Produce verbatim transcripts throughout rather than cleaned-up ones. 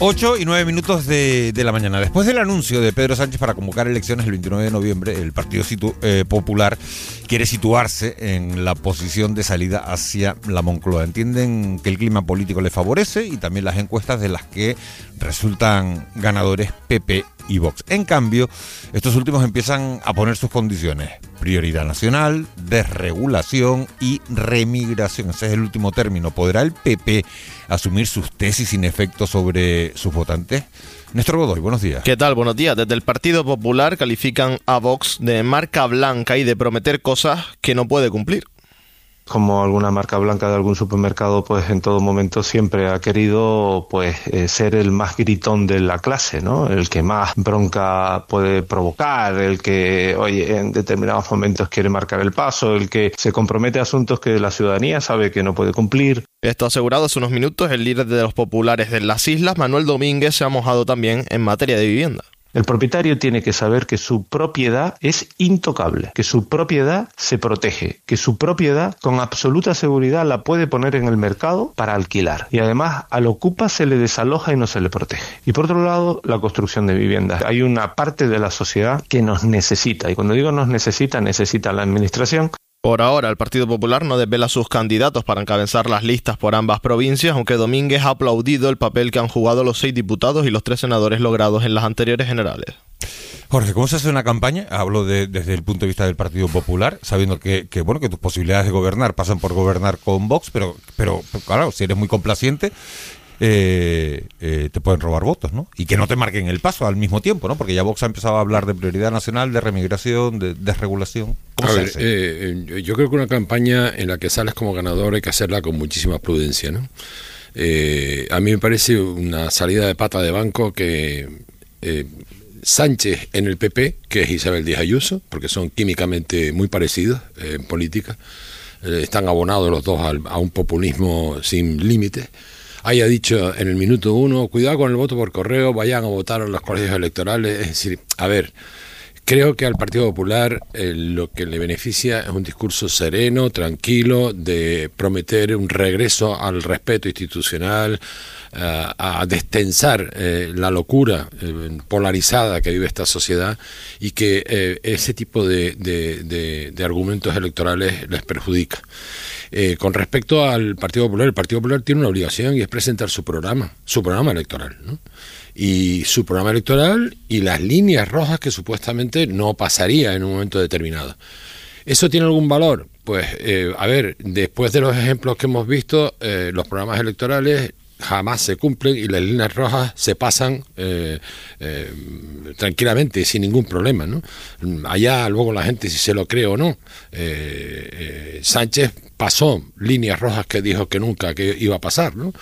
ocho y nueve minutos de, de la mañana. Después del anuncio de Pedro Sánchez para convocar elecciones el veintinueve de noviembre, el Partido Situ, eh, Popular quiere situarse en la posición de salida hacia la Moncloa. Entienden que el clima político le favorece y también las encuestas de las que resultan ganadores P P y Vox. En cambio, estos últimos empiezan a poner sus condiciones: prioridad nacional, desregulación y remigración. Ese es el último término. ¿Podrá el P P asumir sus tesis sin efecto sobre sus votantes? Néstor Godoy, buenos días. ¿Qué tal? Buenos días. Desde el Partido Popular califican a Vox de marca blanca y de prometer cosas que no puede cumplir. Como alguna marca blanca de algún supermercado, pues en todo momento siempre ha querido pues eh, ser el más gritón de la clase, ¿no? El que más bronca puede provocar, el que, oye, en determinados momentos quiere marcar el paso, el que se compromete a asuntos que la ciudadanía sabe que no puede cumplir. Esto asegurado hace unos minutos el líder de los populares de las islas, Manuel Domínguez, se ha mojado también en materia de vivienda. El propietario tiene que saber que su propiedad es intocable, que su propiedad se protege, que su propiedad con absoluta seguridad la puede poner en el mercado para alquilar. Y además al ocupa se le desaloja y no se le protege. Y por otro lado, la construcción de viviendas. Hay una parte de la sociedad que nos necesita. Y cuando digo nos necesita, necesita la administración. Por ahora, el Partido Popular no desvela sus candidatos para encabezar las listas por ambas provincias, aunque Domínguez ha aplaudido el papel que han jugado los seis diputados y los tres senadores logrados en las anteriores generales. Jorge, ¿cómo se hace una campaña? Hablo de, desde el punto de vista del Partido Popular, sabiendo que, que bueno que tus posibilidades de gobernar pasan por gobernar con Vox, pero, pero claro, si eres muy complaciente, Eh, eh, te pueden robar votos, ¿no? Y que no te marquen el paso al mismo tiempo, ¿no? Porque ya Vox ha empezado a hablar de prioridad nacional, de remigración, de desregulación. ¿Cómo a se ver, hace? Eh, yo creo que una campaña en la que sales como ganador hay que hacerla con muchísima prudencia, ¿no? Eh, a mí me parece una salida de pata de banco que eh, Sánchez en el P P, que es Isabel Díaz Ayuso, porque son químicamente muy parecidos eh, en política, eh, están abonados los dos al, a un populismo sin límites, haya dicho en el minuto uno, cuidado con el voto por correo, vayan a votar en los colegios electorales. Es decir, a ver, creo que al Partido Popular eh, lo que le beneficia es un discurso sereno, tranquilo, de prometer un regreso al respeto institucional, eh, a destensar eh, la locura eh, polarizada que vive esta sociedad, y que eh, ese tipo de, de, de, de argumentos electorales les perjudica. Eh, con respecto al Partido Popular, el Partido Popular tiene una obligación y es presentar su programa, su programa electoral, ¿no? Y su programa electoral y las líneas rojas que supuestamente no pasaría en un momento determinado. ¿Eso tiene algún valor? Pues, eh, a ver, después de los ejemplos que hemos visto, eh, los programas electorales jamás se cumplen y las líneas rojas se pasan eh, eh, tranquilamente, sin ningún problema, ¿no? Allá luego la gente si se lo cree o no. Eh, eh, Sánchez pasó líneas rojas que dijo que nunca que iba a pasar, ¿no?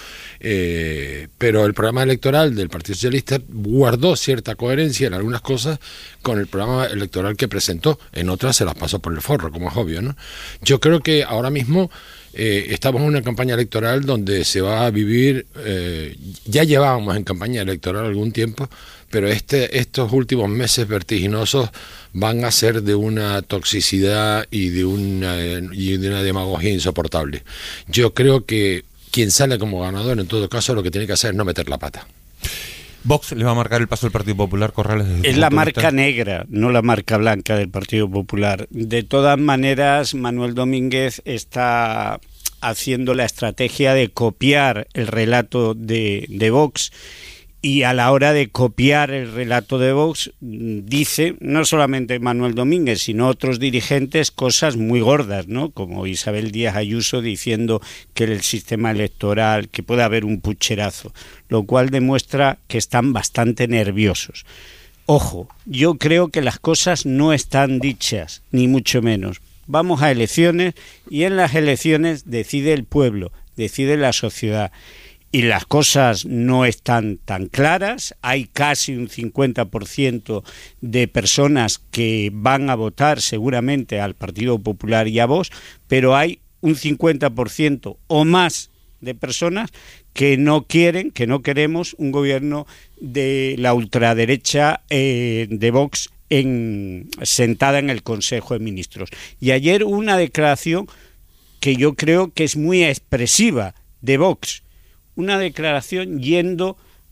Eh, pero el programa electoral del Partido Socialista guardó cierta coherencia en algunas cosas con el programa electoral que presentó, en otras se las pasó por el forro, como es obvio, ¿no? Yo creo que ahora mismo Eh, estamos en una campaña electoral donde se va a vivir, eh, ya llevábamos en campaña electoral algún tiempo, pero este, estos últimos meses vertiginosos van a ser de una toxicidad y de una, y de una demagogia insoportable. Yo creo que quien sale como ganador en todo caso lo que tiene que hacer es no meter la pata. ¿Vox le va a marcar el paso al Partido Popular, Corrales? Es la marca negra, no la marca blanca del Partido Popular. De todas maneras, Manuel Domínguez está haciendo la estrategia de copiar el relato de, de Vox, y a la hora de copiar el relato de Vox dice, no solamente Manuel Domínguez, sino otros dirigentes, cosas muy gordas, ¿no? Como Isabel Díaz Ayuso diciendo que el sistema electoral, que puede haber un pucherazo, lo cual demuestra que están bastante nerviosos. Ojo, yo creo que las cosas no están dichas, ni mucho menos. Vamos a elecciones y en las elecciones decide el pueblo, decide la sociedad. Y las cosas no están tan claras, hay casi un cincuenta por ciento de personas que van a votar seguramente al Partido Popular y a Vox, pero hay un cincuenta por ciento o más de personas que no quieren, que no queremos un gobierno de la ultraderecha eh, de Vox en, sentada en el Consejo de Ministros. Y ayer hubo una declaración que yo creo que es muy expresiva de Vox, una declaración yendo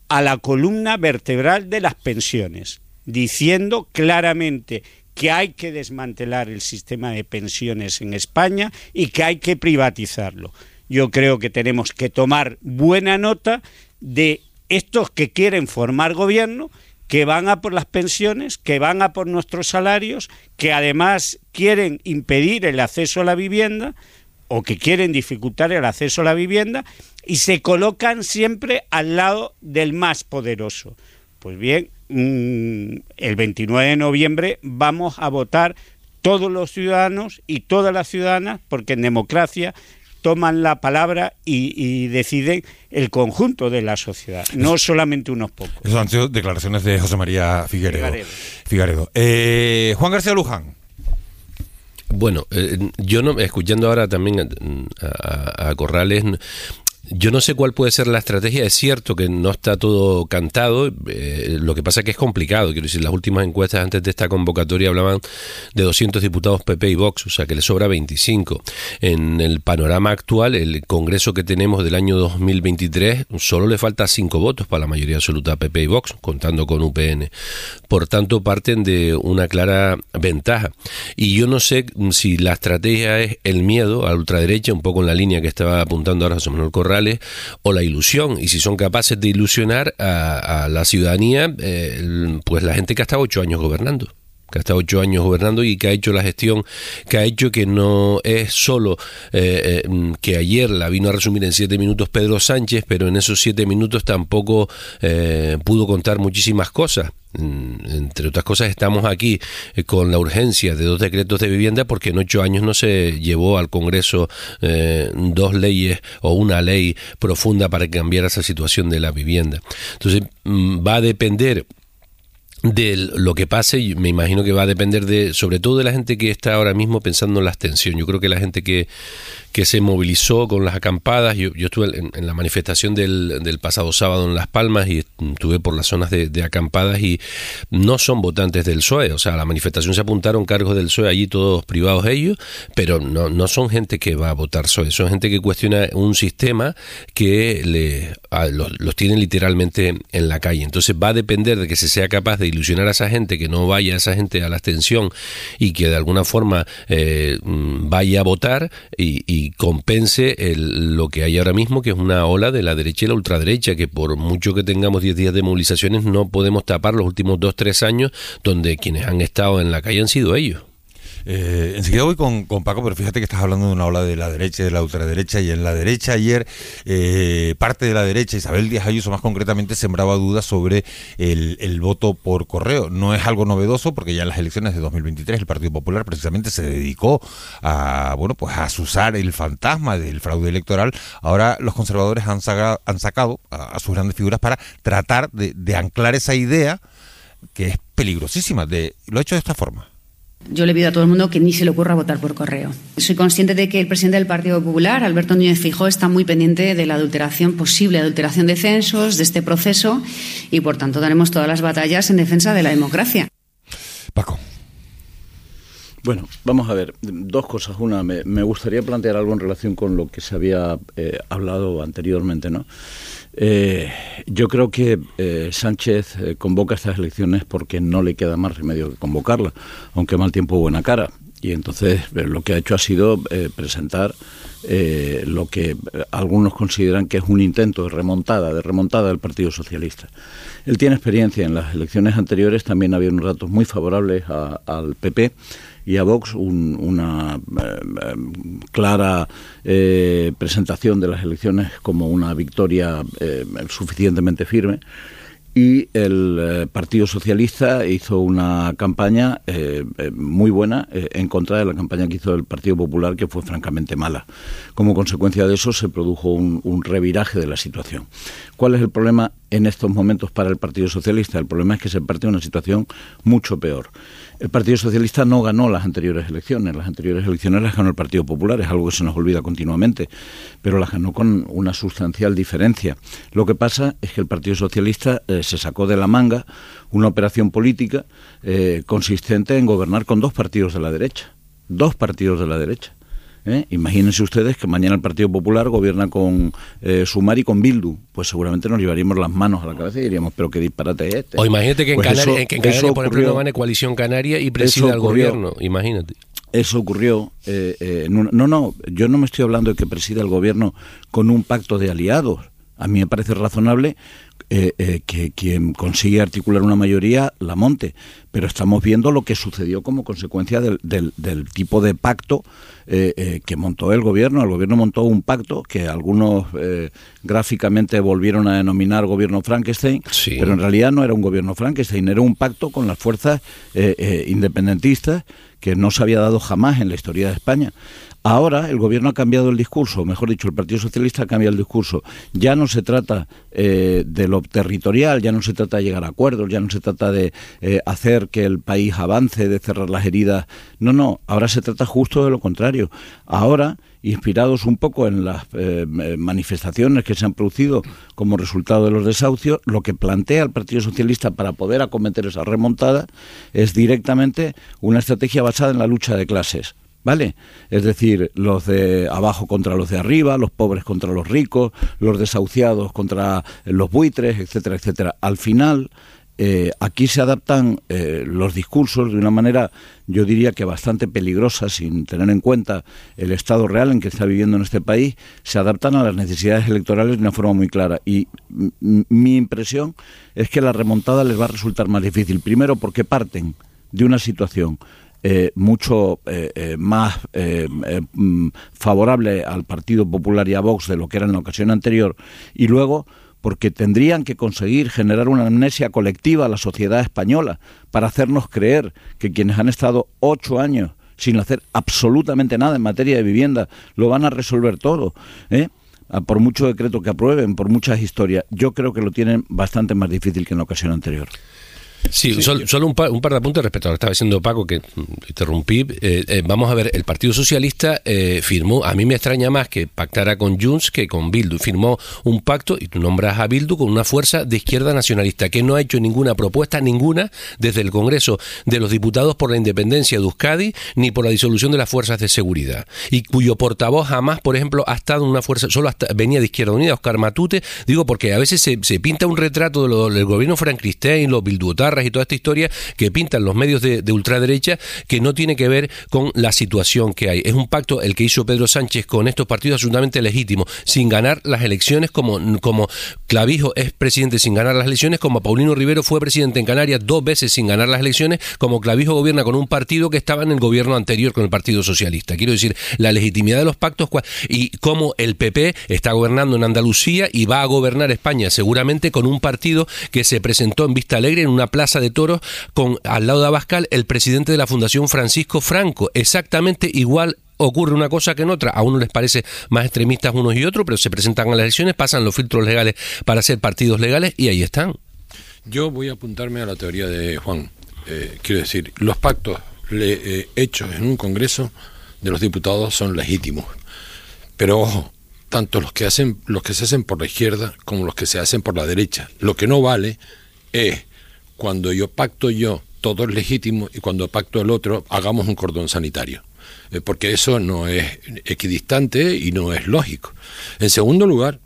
a la columna vertebral de las pensiones, diciendo claramente que hay que desmantelar el sistema de pensiones en España y que hay que privatizarlo. Yo creo que tenemos que tomar buena nota de estos que quieren formar gobierno, que van a por las pensiones, que van a por nuestros salarios, que además quieren impedir el acceso a la vivienda o que quieren dificultar el acceso a la vivienda y se colocan siempre al lado del más poderoso. Pues bien, el veintinueve de noviembre vamos a votar todos los ciudadanos y todas las ciudadanas, porque en democracia toman la palabra y, y deciden el conjunto de la sociedad, no solamente unos pocos. Esas han sido declaraciones de José María Figueredo. Figueredo. Figueredo. Eh, Juan García Luján. Bueno, eh, yo no, escuchando ahora también a, a, a Corrales, yo no sé cuál puede ser la estrategia. Es cierto que no está todo cantado, eh, lo que pasa es que es complicado. Quiero decir, las últimas encuestas antes de esta convocatoria hablaban de doscientos diputados P P y Vox, o sea que le sobra veinticinco. En el panorama actual, el Congreso que tenemos del año dos mil veintitrés, solo le falta cinco votos para la mayoría absoluta a P P y Vox, contando con U P N. Por tanto, parten de una clara ventaja. Y yo no sé si la estrategia es el miedo a la ultraderecha, un poco en la línea que estaba apuntando ahora José Manuel Corral, o la ilusión, y si son capaces de ilusionar a, a la ciudadanía, eh, pues la gente que ha estado ocho años gobernando. que ha estado ocho años gobernando y que ha hecho la gestión que ha hecho, que no es solo eh, eh, que ayer la vino a resumir en siete minutos Pedro Sánchez, pero en esos siete minutos tampoco eh, pudo contar muchísimas cosas. Entre otras cosas, estamos aquí eh, con la urgencia de dos decretos de vivienda porque en ocho años no se llevó al Congreso eh, dos leyes o una ley profunda para cambiar esa situación de la vivienda. Entonces mm, va a depender de lo que pase, y me imagino que va a depender de, sobre todo de la gente que está ahora mismo pensando en la abstención. Yo creo que la gente que, que se movilizó con las acampadas, yo, yo estuve en, en la manifestación del, del pasado sábado en Las Palmas y estuve por las zonas de, de acampadas y no son votantes del P S O E, o sea, a la manifestación se apuntaron cargos del P S O E allí todos privados ellos, pero no, no son gente que va a votar P S O E, son gente que cuestiona un sistema que le, a, los, los tienen literalmente en la calle. Entonces va a depender de que se sea capaz de ilusionar a esa gente, que no vaya esa gente a la abstención y que de alguna forma eh, vaya a votar y, y compense el, lo que hay ahora mismo, que es una ola de la derecha y la ultraderecha, que por mucho que tengamos diez días de movilizaciones no podemos tapar los últimos dos, tres años donde quienes han estado en la calle han sido ellos. Eh, enseguida voy con, con Paco, pero fíjate que estás hablando de una ola de la derecha y de la ultraderecha, y en la derecha ayer eh, parte de la derecha, Isabel Díaz Ayuso más concretamente, sembraba dudas sobre el, el voto por correo. No es algo novedoso porque ya en las elecciones de dos mil veintitrés el Partido Popular precisamente se dedicó a, bueno, pues a azuzar el fantasma del fraude electoral. Ahora los conservadores han sacado, han sacado a, a sus grandes figuras para tratar de, de anclar esa idea que es peligrosísima. De, lo ha hecho de esta forma. Yo le pido a todo el mundo que ni se le ocurra votar por correo. Soy consciente de que el presidente del Partido Popular, Alberto Núñez Feijóo, está muy pendiente de la adulteración, posible adulteración de censos, de este proceso, y por tanto daremos todas las batallas en defensa de la democracia. Paco. Bueno, vamos a ver, dos cosas. Una, me, me gustaría plantear algo en relación con lo que se había eh, hablado anteriormente, ¿no? Eh, yo creo que eh, Sánchez eh, convoca estas elecciones porque no le queda más remedio que convocarlas, aunque mal tiempo buena cara. Y entonces eh, lo que ha hecho ha sido eh, presentar eh, lo que algunos consideran que es un intento de remontada, de remontada del Partido Socialista. Él tiene experiencia en las elecciones anteriores, también había unos datos muy favorables a, al P P y a Vox, un, una eh, clara eh, presentación de las elecciones como una victoria eh, suficientemente firme. Y el eh, Partido Socialista hizo una campaña eh, eh, muy buena eh, en contra de la campaña que hizo el Partido Popular, que fue francamente mala. Como consecuencia de eso se produjo un, un reviraje de la situación. ¿Cuál es el problema en estos momentos para el Partido Socialista? El problema es que se parte de una situación mucho peor. El Partido Socialista no ganó las anteriores elecciones. Las anteriores elecciones las ganó el Partido Popular, es algo que se nos olvida continuamente, pero las ganó con una sustancial diferencia. Lo que pasa es que el Partido Socialista eh, se sacó de la manga una operación política eh, consistente en gobernar con dos partidos de la derecha. Dos partidos de la derecha. ¿Eh? Imagínense ustedes que mañana el Partido Popular gobierna con eh, Sumar y con Bildu, pues seguramente nos llevaríamos las manos a la cabeza y diríamos, pero qué disparate es este. O imagínate que en pues Canarias, eso, que en Canarias por ejemplo, ocurrió, no gane Coalición Canaria y presida el gobierno, imagínate. Eso ocurrió, eh, eh, en una, no, no, yo no me estoy hablando de que presida el gobierno con un pacto de aliados. A mí me parece razonable eh, eh, que quien consigue articular una mayoría la monte, pero estamos viendo lo que sucedió como consecuencia del, del, del tipo de pacto eh, eh, que montó el gobierno. El gobierno montó un pacto que algunos eh, gráficamente volvieron a denominar gobierno Frankenstein, sí. Pero en realidad no era un gobierno Frankenstein, era un pacto con las fuerzas eh, eh, independentistas que no se había dado jamás en la historia de España. Ahora el gobierno ha cambiado el discurso, mejor dicho, el Partido Socialista ha cambiado el discurso. Ya no se trata eh, de lo territorial, ya no se trata de llegar a acuerdos, ya no se trata de eh, hacer que el país avance, de cerrar las heridas. No, no, ahora se trata justo de lo contrario. Ahora, inspirados un poco en las eh, manifestaciones que se han producido como resultado de los desahucios, lo que plantea el Partido Socialista para poder acometer esa remontada es directamente una estrategia basada en la lucha de clases. ¿Vale? Es decir, los de abajo contra los de arriba, los pobres contra los ricos, los desahuciados contra los buitres, etcétera, etcétera. Al final, eh, aquí se adaptan eh, los discursos de una manera, yo diría que bastante peligrosa, sin tener en cuenta el estado real en que está viviendo en este país, se adaptan a las necesidades electorales de una forma muy clara. Y m- mi impresión es que la remontada les va a resultar más difícil. Primero, porque parten de una situación Eh, mucho eh, eh, más eh, eh, favorable al Partido Popular y a Vox de lo que era en la ocasión anterior, y luego porque tendrían que conseguir generar una amnesia colectiva a la sociedad española para hacernos creer que quienes han estado ocho años sin hacer absolutamente nada en materia de vivienda lo van a resolver todo, ¿eh? Por mucho decreto que aprueben, por muchas historias. Yo creo que lo tienen bastante más difícil que en la ocasión anterior. Sí, sí, solo, solo un, par, un par de apuntes respecto a lo que estaba diciendo Paco, que interrumpí. Eh, eh, vamos a ver, el Partido Socialista eh, firmó, a mí me extraña más que pactara con Junts que con Bildu. Firmó un pacto, y tú nombras a Bildu, con una fuerza de izquierda nacionalista que no ha hecho ninguna propuesta, ninguna, desde el Congreso de los Diputados por la independencia de Euskadi, ni por la disolución de las fuerzas de seguridad. Y cuyo portavoz jamás, por ejemplo, ha estado en una fuerza, solo hasta, venía de Izquierda Unida, Óscar Matute. Digo porque a veces se, se pinta un retrato de lo, del gobierno Frankenstein, los bilduotarras y toda esta historia que pintan los medios de, de ultraderecha, que no tiene que ver con la situación que hay. Es un pacto el que hizo Pedro Sánchez con estos partidos absolutamente legítimos, sin ganar las elecciones, como, como Clavijo es presidente sin ganar las elecciones, como Paulino Rivero fue presidente en Canarias dos veces sin ganar las elecciones, como Clavijo gobierna con un partido que estaba en el gobierno anterior con el Partido Socialista. Quiero decir, la legitimidad de los pactos y cómo el P P está gobernando en Andalucía y va a gobernar España seguramente con un partido que se presentó en Vista Alegre en una plaza de toros con al lado de Abascal el presidente de la Fundación Francisco Franco. Exactamente igual ocurre una cosa que en otra. A unos les parece más extremistas unos y otros, pero se presentan a las elecciones, pasan los filtros legales para ser partidos legales y ahí están. Yo voy a apuntarme a la teoría de Juan. Eh, quiero decir, los pactos le, eh, hechos en un Congreso de los Diputados son legítimos. Pero ojo, tanto los que hacen, los que se hacen por la izquierda como los que se hacen por la derecha. Lo que no vale es cuando yo pacto yo, todo es legítimo, y cuando pacto el otro, hagamos un cordón sanitario. Eh, porque eso no es equidistante y no es lógico. En segundo lugar,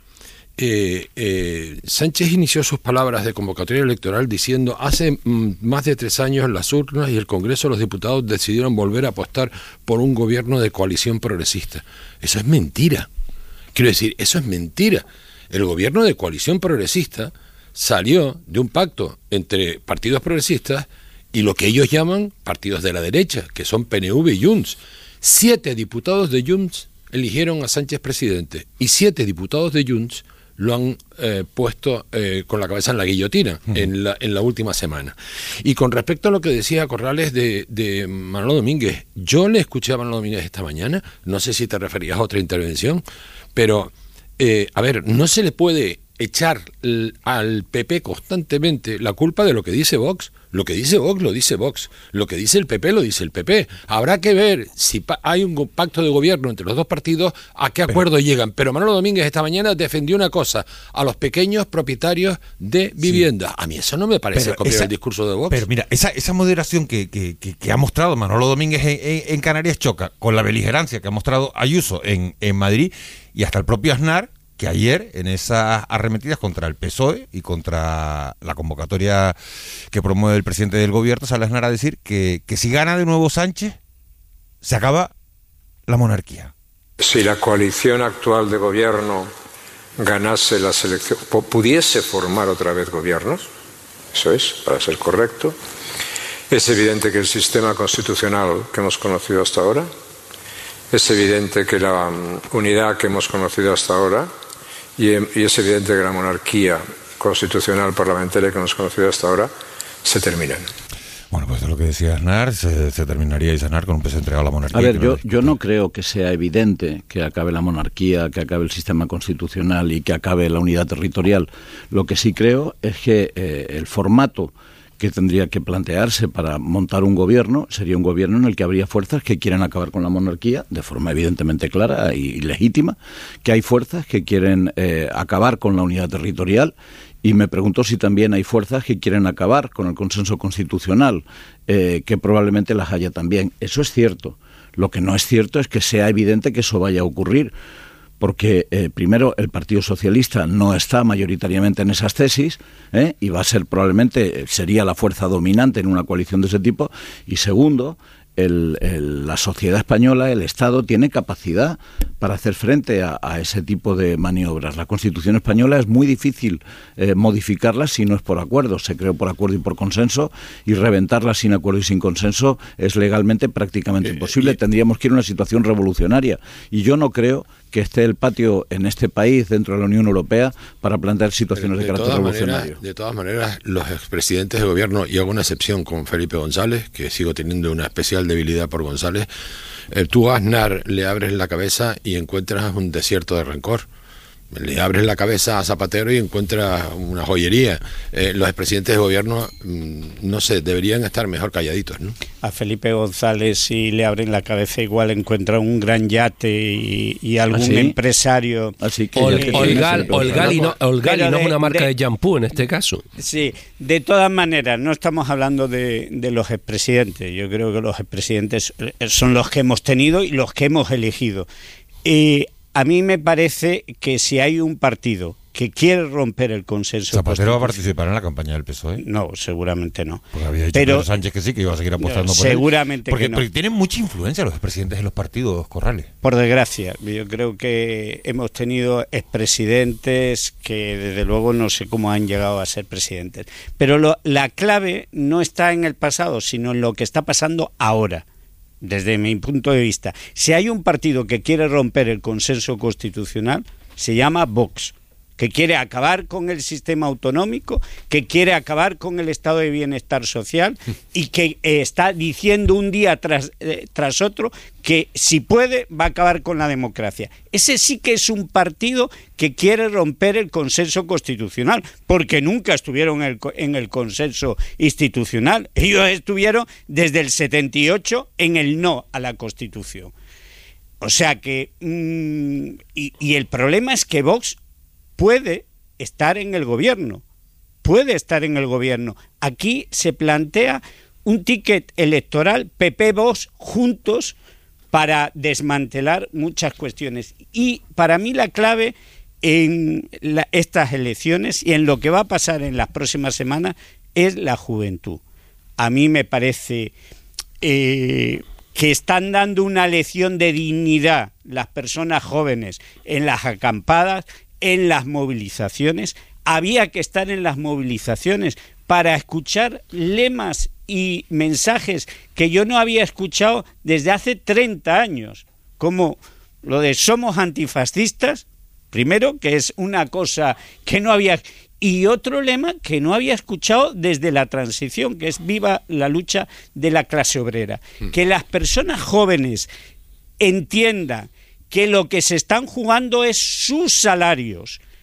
eh, eh, Sánchez inició sus palabras de convocatoria electoral diciendo: hace mm, más de tres años las urnas y el Congreso de los Diputados decidieron volver a apostar por un gobierno de coalición progresista. Eso es mentira. Quiero decir, eso es mentira. El gobierno de coalición progresista salió de un pacto entre partidos progresistas y lo que ellos llaman partidos de la derecha, que son P N V y Junts. Siete diputados de Junts eligieron a Sánchez presidente y siete diputados de Junts lo han eh, puesto eh, con la cabeza en la guillotina uh-huh. en, la, en la última semana. Y con respecto a lo que decía Corrales de, de Manolo Domínguez, yo le escuché a Manolo Domínguez esta mañana, no sé si te referías a otra intervención, pero, eh, a ver, no se le puede echar l- al P P constantemente la culpa de lo que dice Vox. Lo que dice Vox lo dice Vox, lo que dice el P P lo dice el P P. Habrá que ver si pa- hay un pacto de gobierno entre los dos partidos, a qué acuerdo pero, llegan. Pero Manolo Domínguez esta mañana defendió una cosa, a los pequeños propietarios de viviendas. Sí. A mí eso no me parece copiar el discurso de Vox. Pero mira, esa, esa moderación que, que, que, que ha mostrado Manolo Domínguez en, en, en Canarias choca con la beligerancia que ha mostrado Ayuso en, en Madrid, y hasta el propio Aznar, que ayer en esas arremetidas contra el P S O E y contra la convocatoria que promueve el presidente del gobierno, sale Aznar a decir que, que si gana de nuevo Sánchez, se acaba la monarquía. Si la coalición actual de gobierno ganase las elecciones, pudiese formar otra vez gobiernos, eso es, para ser correcto, es evidente que el sistema constitucional que hemos conocido hasta ahora, es evidente que la unidad que hemos conocido hasta ahora, y, y es evidente que la monarquía constitucional parlamentaria que hemos conocido hasta ahora se terminan. Bueno, pues de lo que decía Aznar, se, se terminaría Aznar con un peso entregado a la monarquía. A ver, yo, yo no creo que sea evidente que acabe la monarquía, que acabe el sistema constitucional y que acabe la unidad territorial. Lo que sí creo es que eh, el formato que tendría que plantearse para montar un gobierno sería un gobierno en el que habría fuerzas que quieren acabar con la monarquía de forma evidentemente clara y legítima, que hay fuerzas que quieren eh, acabar con la unidad territorial, y me pregunto si también hay fuerzas que quieren acabar con el consenso constitucional, eh, que probablemente las haya también. Eso es cierto. Lo que no es cierto es que sea evidente que eso vaya a ocurrir, porque eh, primero el Partido Socialista no está mayoritariamente en esas tesis, ¿eh? y va a ser probablemente, sería la fuerza dominante en una coalición de ese tipo, y segundo, el, el, la sociedad española, el Estado, tiene capacidad para hacer frente a, a ese tipo de maniobras. La Constitución española es muy difícil eh, modificarla si no es por acuerdo. Se creó por acuerdo y por consenso, y reventarla sin acuerdo y sin consenso es legalmente prácticamente eh, imposible. Eh, Tendríamos que ir a una situación revolucionaria, y yo no creo que esté el patio en este país, dentro de la Unión Europea, para plantear situaciones de, de carácter revolucionario. Maneras, de todas maneras, los expresidentes de gobierno, y hago una excepción con Felipe González, que sigo teniendo una especial debilidad por González, eh, tú a Aznar le abres la cabeza y encuentras un desierto de rencor. Le abres la cabeza a Zapatero y encuentras una joyería. Eh, los expresidentes de gobierno, mmm, no sé, deberían estar mejor calladitos, ¿no? A Felipe González, si le abren la cabeza, igual encuentra un gran yate y, y algún ¿Ah, sí? empresario. Así que Ol, Olgal, Olgal, y no, Olgal y no es una marca de champú en este caso. Sí, de todas maneras, no estamos hablando de, de los expresidentes. Yo creo que los expresidentes son los que hemos tenido y los que hemos elegido. Y a mí me parece que si hay un partido que quiere romper el consenso... ¿Zapatero va a participar en la campaña del P S O E? No, seguramente no. Porque había dicho pero, Pedro Sánchez que sí, que iba a seguir apostando no, por seguramente él. Porque, que no. Porque tienen mucha influencia los expresidentes de los partidos, Corrales. Por desgracia. Yo creo que hemos tenido expresidentes que desde luego no sé cómo han llegado a ser presidentes. Pero lo, la clave no está en el pasado, sino en lo que está pasando ahora. Desde mi punto de vista, si hay un partido que quiere romper el consenso constitucional, se llama Vox, que quiere acabar con el sistema autonómico, que quiere acabar con el estado de bienestar social y que eh, está diciendo un día tras, eh, tras otro que si puede va a acabar con la democracia. Ese sí que es un partido que quiere romper el consenso constitucional, porque nunca estuvieron en el, en el consenso institucional. Ellos estuvieron desde el setenta y ocho en el no a la Constitución. O sea que... Mmm, y, y el problema es que Vox puede estar en el gobierno, puede estar en el gobierno. Aquí se plantea un ticket electoral P P-Vox juntos para desmantelar muchas cuestiones. Y para mí la clave en la, estas elecciones y en lo que va a pasar en las próximas semanas es la juventud. A mí me parece eh, que están dando una lección de dignidad las personas jóvenes en las acampadas, en las movilizaciones. Había que estar en las movilizaciones para escuchar lemas y mensajes que yo no había escuchado desde hace treinta años, como lo de somos antifascistas, primero, que es una cosa que no había, y otro lema que no había escuchado desde la transición, que es viva la lucha de la clase obrera. Mm. Que las personas jóvenes entiendan que lo que se están jugando es sus salarios,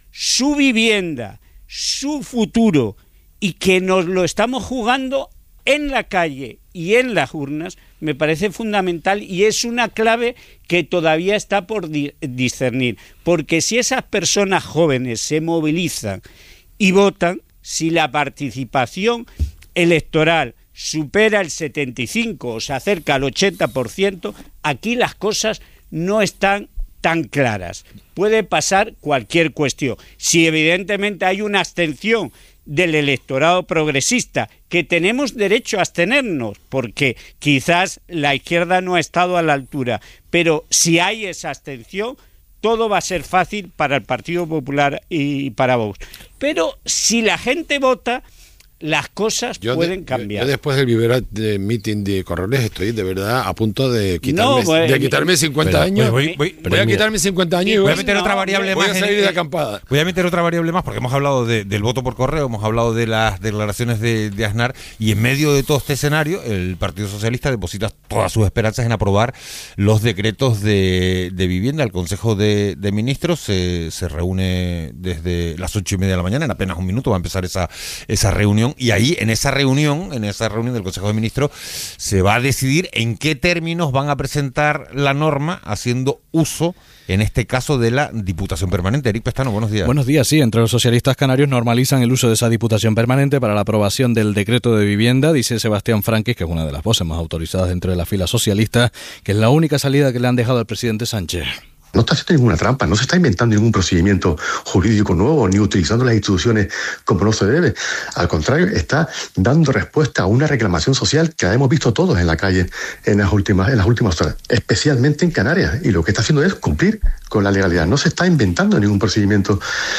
su vivienda, su futuro, y que nos lo estamos jugando en la calle y en las urnas, me parece fundamental, y es una clave que todavía está por di- discernir, porque si esas personas jóvenes se movilizan y votan, si la participación electoral supera el setenta y cinco o se acerca al ochenta por ciento, aquí las cosas no están tan claras. Puede pasar cualquier cuestión. Si evidentemente hay una abstención del electorado progresista, que tenemos derecho a abstenernos, porque quizás la izquierda no ha estado a la altura, pero si hay esa abstención, todo va a ser fácil para el Partido Popular y para Vox. Pero si la gente vota, las cosas yo pueden de, cambiar. Yo, yo después del Viverat de meeting de Corrales estoy de verdad a punto de quitarme, no, bueno, de quitarme cincuenta pero, años. Voy, voy, voy, voy a quitarme cincuenta años y voy voy a meter no, otra variable voy más. a salir en, de acampada. Voy a meter otra variable más porque hemos hablado de, del voto por correo, hemos hablado de las declaraciones de, de Aznar, y en medio de todo este escenario el Partido Socialista deposita todas sus esperanzas en aprobar los decretos de, de vivienda. El Consejo de, de Ministros se, se reúne desde las ocho y media de la mañana, en apenas un minuto va a empezar esa, esa reunión, y ahí en esa reunión, en esa reunión del Consejo de Ministros, se va a decidir en qué términos van a presentar la norma, haciendo uso, en este caso, de la Diputación Permanente. Eric Pestano, buenos días. Buenos días, sí. Entre los socialistas canarios normalizan el uso de esa Diputación Permanente para la aprobación del decreto de vivienda, dice Sebastián Franquis, que es una de las voces más autorizadas dentro de la fila socialista, que es la única salida que le han dejado al presidente Sánchez. No está haciendo ninguna trampa, no se está inventando ningún procedimiento jurídico nuevo, ni utilizando las instituciones como no se debe. Al contrario, está dando respuesta a una reclamación social que la hemos visto todos en la calle en las últimas, en las últimas horas, especialmente en Canarias. Y lo que está haciendo es cumplir con la legalidad. No se está inventando ningún procedimiento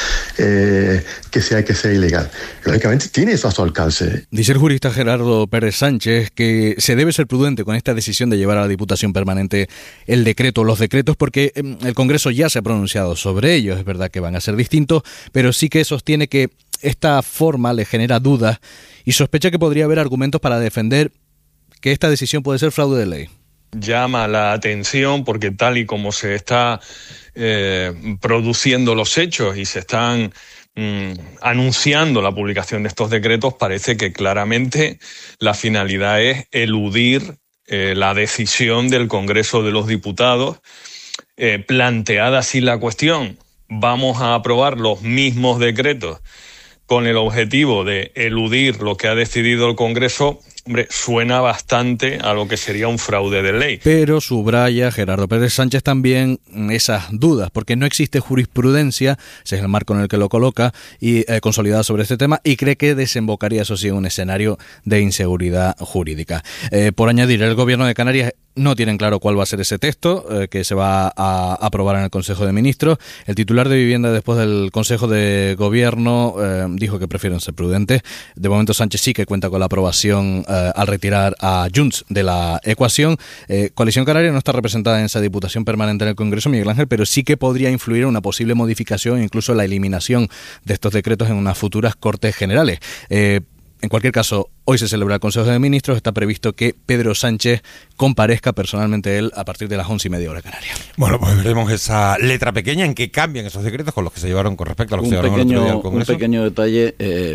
eh, que sea que sea ilegal. Lógicamente tiene eso a su alcance. Dice el jurista Gerardo Pérez Sánchez que se debe ser prudente con esta decisión de llevar a la Diputación Permanente el decreto, los decretos, porque eh, el Congreso ya se ha pronunciado sobre ellos. Es verdad que van a ser distintos, pero sí que sostiene que esta forma le genera dudas y sospecha que podría haber argumentos para defender que esta decisión puede ser fraude de ley. Llama la atención porque tal y como se está eh, produciendo los hechos y se están mm, anunciando la publicación de estos decretos, parece que claramente la finalidad es eludir eh, la decisión del Congreso de los Diputados. Eh, planteada así la cuestión, vamos a aprobar los mismos decretos con el objetivo de eludir lo que ha decidido el Congreso. Hombre, suena bastante a lo que sería un fraude de ley. Pero subraya Gerardo Pérez Sánchez también esas dudas, porque no existe jurisprudencia, ese es el marco en el que lo coloca, y eh, consolidada sobre este tema, y cree que desembocaría, eso sí, en un escenario de inseguridad jurídica. Eh, por añadir, el Gobierno de Canarias no tienen claro cuál va a ser ese texto eh, que se va a aprobar en el Consejo de Ministros. El titular de Vivienda, después del Consejo de Gobierno, eh, dijo que prefieren ser prudentes. De momento Sánchez sí que cuenta con la aprobación eh, al retirar a Junts de la ecuación. Eh, Coalición Canaria no está representada en esa Diputación Permanente en el Congreso, Miguel Ángel, pero sí que podría influir en una posible modificación, incluso la eliminación de estos decretos en unas futuras Cortes Generales. Eh, En cualquier caso, hoy se celebra el Consejo de Ministros. Está previsto que Pedro Sánchez comparezca personalmente él a partir de las once y media hora canaria. Bueno, pues veremos esa letra pequeña en que cambian esos decretos con los que se llevaron con respecto a los que se llevaron el otro día al Congreso. Un pequeño detalle. Eh,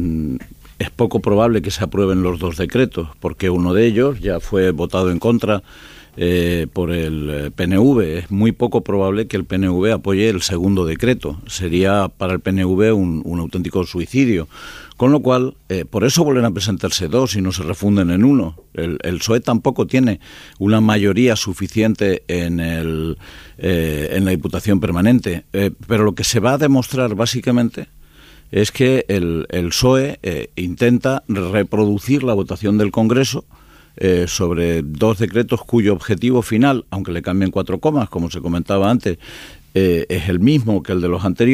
es poco probable que se aprueben los dos decretos, porque uno de ellos ya fue votado en contra Eh, por el P N V. Es muy poco probable que el P N V apoye el segundo decreto. Sería para el P N V un, un auténtico suicidio. Con lo cual, eh, por eso vuelven a presentarse dos y no se refunden en uno. El, el P S O E tampoco tiene una mayoría suficiente en, el, eh, en la Diputación Permanente. Eh, pero lo que se va a demostrar básicamente es que el, el P S O E eh, intenta reproducir la votación del Congreso Eh, sobre dos decretos cuyo objetivo final, aunque le cambien cuatro comas, como se comentaba antes, eh, es el mismo que el de los anteriores.